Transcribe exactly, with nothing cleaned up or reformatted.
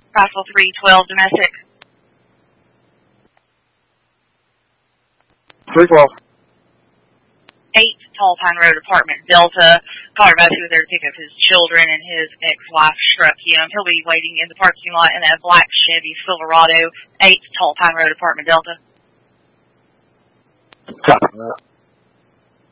Rifle three twelve domestic. three twelve. eight Tall Pine Road, Apartment Delta. Caller advised he was there to pick up his children and his ex-wife struck him. He'll be waiting in the parking lot in a black Chevy Silverado. eight Tall Pine Road, Apartment Delta. Copy that.